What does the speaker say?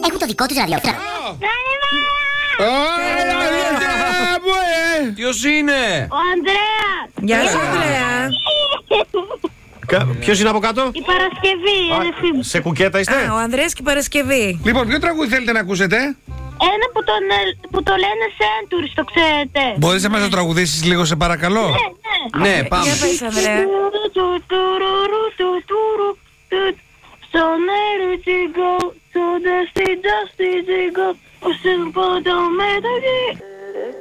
έχουν το δικό τους ραδιόφωνο. Ποιος είναι? Ο Ανδρέας. Γεια σου, Ανδρέα. Ποιος είναι από κάτω? Η Παρασκευή, η αδερφή μου. Σε κουκέτα είστε? Ο Ανδρέας και η Παρασκευή. Λοιπόν, ποιο τραγούδι θέλετε να ακούσετε? Ένα που το λένε Centuries, το ξέρετε. Μπορείς να μας το τραγουδήσεις λίγο, σε παρακαλώ? Ναι, πάμε. Για πες, Ανδρέα. So let it go, so dusty, dusty, go.